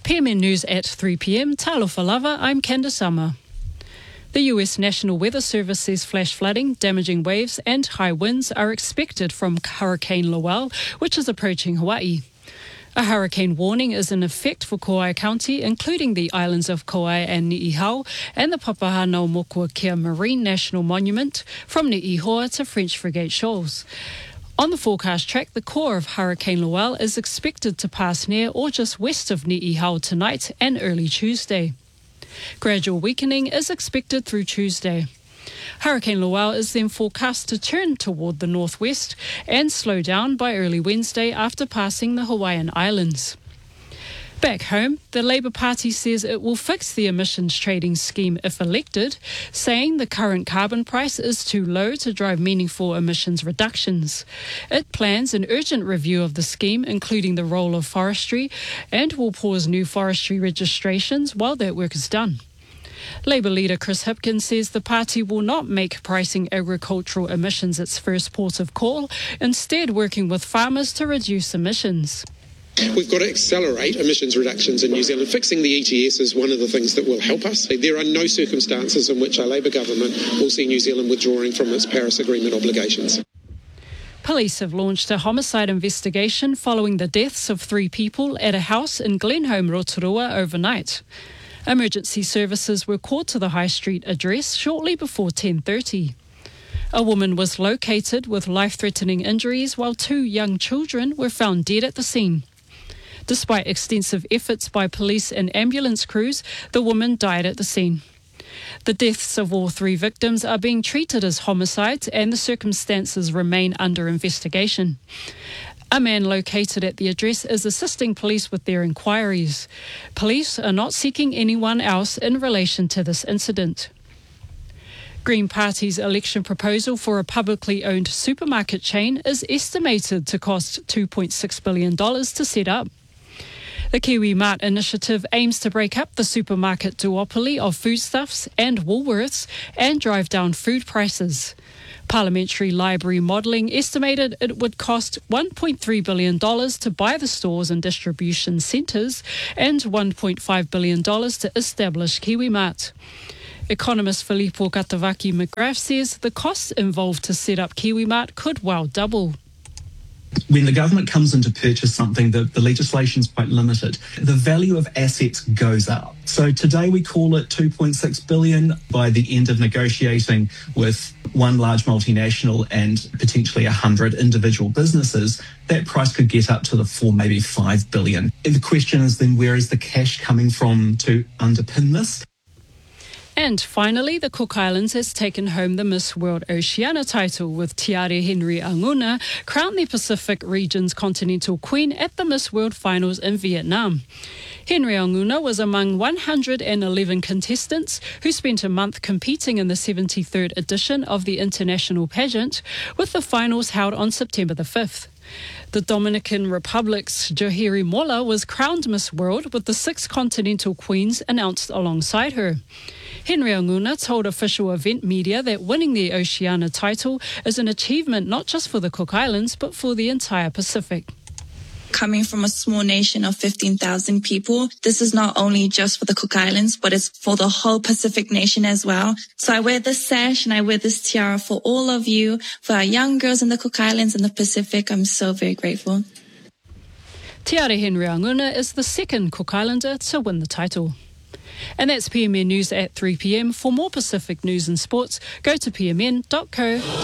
PMN News at 3 p.m. Talofa lava, I'm Candace Summer. The US National Weather Service says flash flooding, damaging waves and high winds are expected from Hurricane Lowell, which is approaching Hawaii. A hurricane warning is in effect for Kauai County, including the islands of Kauai and Ni'ihau and the Papahanaumokuakea Marine National Monument from Ni'ihoa to French Frigate Shoals. On the forecast track, the core of Hurricane Lowell is expected to pass near or just west of Ni'ihau tonight and early Tuesday. Gradual weakening is expected through Tuesday. Hurricane Lowell is then forecast to turn toward the northwest and slow down by early Wednesday after passing the Hawaiian Islands. Back home, the Labour Party says it will fix the emissions trading scheme if elected, saying the current carbon price is too low to drive meaningful emissions reductions. It plans an urgent review of the scheme, including the role of forestry, and will pause new forestry registrations while that work is done. Labour leader Chris Hipkins says the party will not make pricing agricultural emissions its first port of call, instead working with farmers to reduce emissions. We've got to accelerate emissions reductions in New Zealand. Fixing the ETS is one of the things that will help us. There are no circumstances in which a Labour government will see New Zealand withdrawing from its Paris Agreement obligations. Police have launched a homicide investigation following the deaths of 3 people at a house in Glenholme, Rotorua overnight. Emergency services were called to the High Street address shortly before 10:30. A woman was located with life-threatening injuries while 2 young children were found dead at the scene. Despite extensive efforts by police and ambulance crews, the woman died at the scene. The deaths of all 3 victims are being treated as homicides and the circumstances remain under investigation. A man located at the address is assisting police with their inquiries. Police are not seeking anyone else in relation to this incident. Green Party's election proposal for a publicly owned supermarket chain is estimated to cost $2.6 billion to set up. The Kiwi Mart initiative aims to break up the supermarket duopoly of foodstuffs and Woolworths and drive down food prices. Parliamentary Library Modelling estimated it would cost $1.3 billion to buy the stores and distribution centres and $1.5 billion to establish Kiwi Mart. Economist Filippo Katawaki-McGrath says the costs involved to set up Kiwi Mart could well double. When the government comes in to purchase something, the legislation is quite limited. The value of assets goes up. So today we call it $2.6 billion. By the end of negotiating with one large multinational and potentially 100 individual businesses, that price could get up to the $4, maybe $5 billion. And the question is then, where is the cash coming from to underpin this? And finally, the Cook Islands has taken home the Miss World Oceania title, with Tiare Henry-Aunguna crowned the Pacific region's continental queen at the Miss World Finals in Vietnam. Henry-Aunguna was among 111 contestants who spent a month competing in the 73rd edition of the international pageant, with the finals held on September the 5th. The Dominican Republic's Joheri Mola was crowned Miss World, with the 6 continental queens announced alongside her. Henry-Aunguna told official event media that winning the Oceania title is an achievement not just for the Cook Islands, but for the entire Pacific. Coming from a small nation of 15,000 people, this is not only just for the Cook Islands, but it's for the whole Pacific nation as well. So I wear this sash and I wear this tiara for all of you, for our young girls in the Cook Islands and the Pacific. I'm so very grateful. Tiare Henry-Aunguna is the 2nd Cook Islander to win the title. And that's PMN News at 3 p.m. For more Pacific news and sports, go to pmn.co.nz.